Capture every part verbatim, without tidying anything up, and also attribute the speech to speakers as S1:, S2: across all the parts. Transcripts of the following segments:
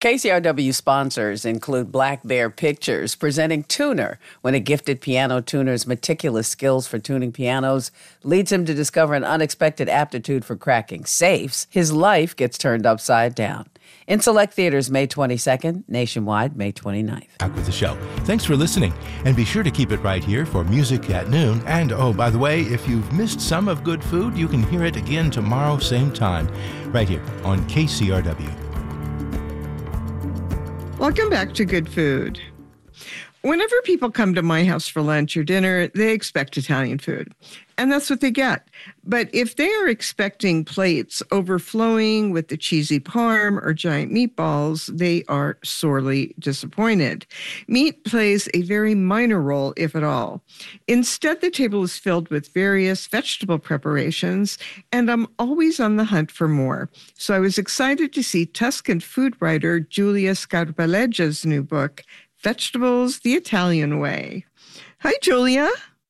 S1: K C R W sponsors include Black Bear Pictures, presenting Tuner, when a gifted piano tuner's meticulous skills for tuning pianos leads him to discover an unexpected aptitude for cracking safes. His life gets turned upside down. In select theaters May twenty-second, nationwide May twenty-ninth.
S2: Back with the show. Thanks for listening. And be sure to keep it right here for Music at Noon. And, oh, by the way, if you've missed some of Good Food, you can hear it again tomorrow, same time, right here on K C R W.
S3: Welcome back to Good Food. Whenever people come to my house for lunch or dinner, they expect Italian food, and that's what they get. But if they are expecting plates overflowing with the cheesy parm or giant meatballs, they are sorely disappointed. Meat plays a very minor role, if at all. Instead, the table is filled with various vegetable preparations, and I'm always on the hunt for more. So I was excited to see Tuscan food writer Giulia Scarpaleggia's new book, Vegetables the Italian Way. Hi, Giulia.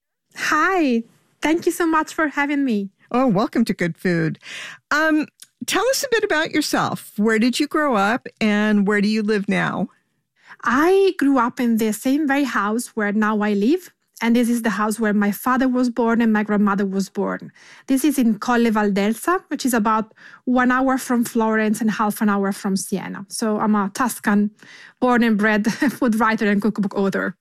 S4: Hi. Thank you so much for having me.
S3: Oh, welcome to Good Food. Um, tell us a bit about yourself. Where did you grow up and where do you live now?
S4: I grew up in the same very house where now I live. And this is the house where my father was born and my grandmother was born. This is in Colle Valdelsa, which is about one hour from Florence and half an hour from Siena. So I'm a Tuscan, born and bred food writer and cookbook author.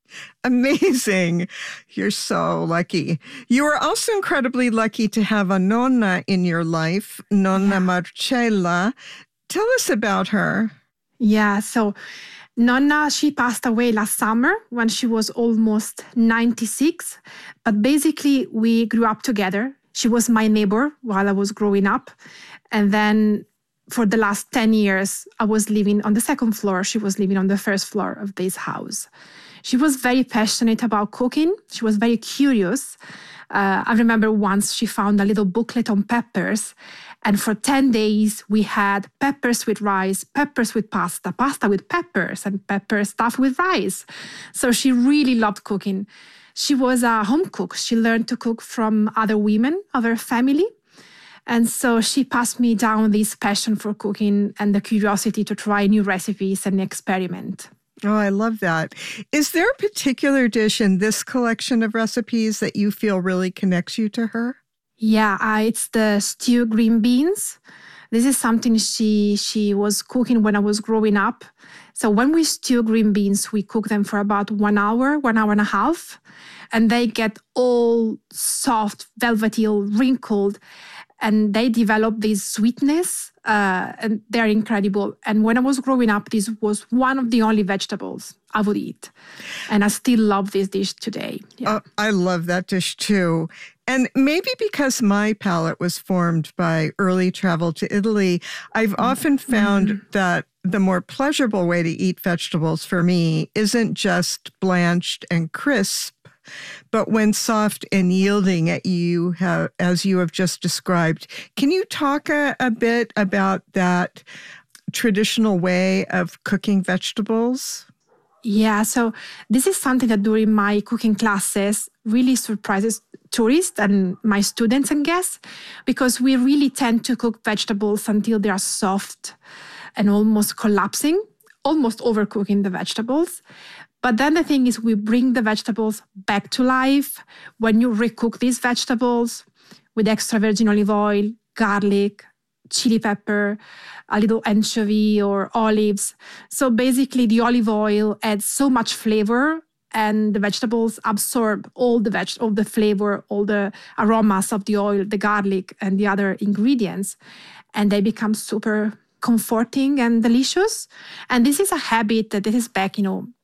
S3: Amazing. You're so lucky. You are also incredibly lucky to have a nonna in your life, Nonna yeah. Marcella. Tell us about her.
S4: Yeah, so Nonna, she passed away last summer when she was almost ninety-six. But basically, we grew up together. She was my neighbor while I was growing up. And then for the last ten years, I was living on the second floor. She was living on the first floor of this house. She was very passionate about cooking. She was very curious. Uh, I remember once she found a little booklet on peppers. And for ten days, we had peppers with rice, peppers with pasta, pasta with peppers, and peppers stuffed with rice. So she really loved cooking. She was a home cook. She learned to cook from other women of her family. And so she passed me down this passion for cooking and the curiosity to try new recipes and experiment.
S3: Oh, I love that. Is there a particular dish in this collection of recipes that you feel really connects you to her?
S4: Yeah, uh, it's the stew green beans. This is something she she was cooking when I was growing up. So when we stew green beans, we cook them for about one hour, one hour and a half, and they get all soft, velvety, all wrinkled, and they develop this sweetness, uh, and they're incredible. And when I was growing up, this was one of the only vegetables I would eat. And I still love this dish today. Yeah.
S3: Uh, I love that dish too. And maybe because my palate was formed by early travel to Italy, I've often found mm-hmm. that the more pleasurable way to eat vegetables for me isn't just blanched and crisp, but when soft and yielding at you have, as you have just described. Can you talk a, a bit about that traditional way of cooking vegetables?
S4: Yeah, so this is something that during my cooking classes really surprises tourists and my students and guests, because we really tend to cook vegetables until they are soft and almost collapsing, almost overcooking the vegetables. But then the thing is, we bring the vegetables back to life when you recook these vegetables with extra virgin olive oil, garlic, chili pepper, a little anchovy or olives. So basically the olive oil adds so much flavor and the vegetables absorb all the veg- all the flavor, all the aromas of the oil, the garlic and the other ingredients. And they become super comforting and delicious. And this is a habit that this is back, you know,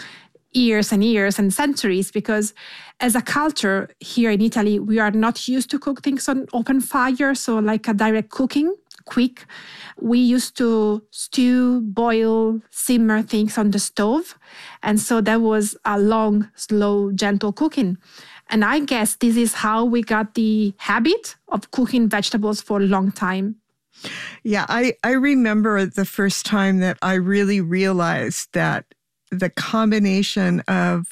S4: years and years and centuries, because as a culture here in Italy, we are not used to cook things on open fire. So like a direct cooking, quick. We used to stew, boil, simmer things on the stove. And so that was a long, slow, gentle cooking. And I guess this is how we got the habit of cooking vegetables for a long time.
S3: Yeah, I, I remember the first time that I really realized that the combination of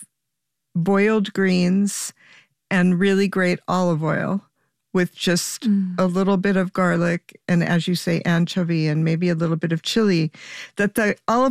S3: boiled greens and really great olive oil with just mm. a little bit of garlic and, as you say, anchovy and maybe a little bit of chili, that the olive